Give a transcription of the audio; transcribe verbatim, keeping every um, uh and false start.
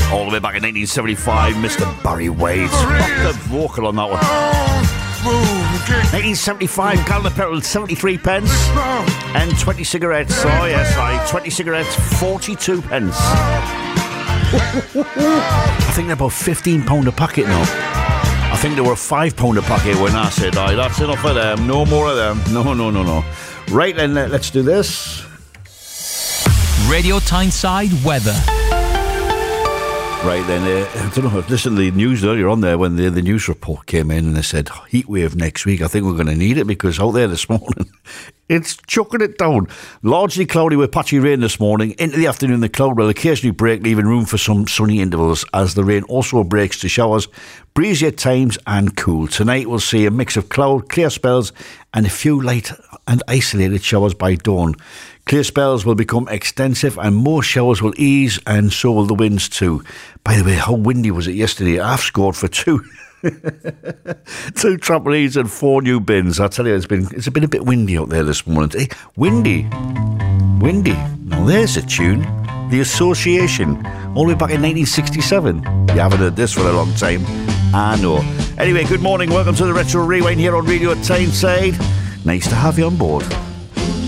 All the way back in nineteen seventy-five, Mister Barry White. What the vocal on that one. nineteen seventy-five, gallon of petrol, seventy-three pence. And twenty cigarettes. Oh, yes, right. twenty cigarettes, forty-two pence. I think they're about fifteen pounds a packet now. I think they were five pounds a packet when I said, aye, that's enough of them. No more of them. No, no, no, no. Right, then, let's do this. Radio Tyneside weather. Right then, uh, I don't know, I listened to the news earlier on there when the, the news report came in and they said, heat wave next week. I think we're going to need it because out there this morning, it's chucking it down. Largely cloudy with patchy rain this morning. Into the afternoon, the cloud will occasionally break, leaving room for some sunny intervals as the rain also breaks to showers. Breezy at times and cool. Tonight we'll see a mix of cloud, clear spells and a few light and isolated showers by dawn. Clear spells will become extensive and more showers will ease and so will the winds too. By the way, how windy was it yesterday? I've scored for two. Two trampolines and four new bins. I tell you, it's been it's been a bit windy out there this morning. Hey, windy. Windy. Now there's a tune. The Association. All the way back in nineteen sixty-seven. You haven't heard this for a long time. I know. Anyway, good morning. Welcome to the Retro Rewind here on Radio Tyneside. Nice to have you on board.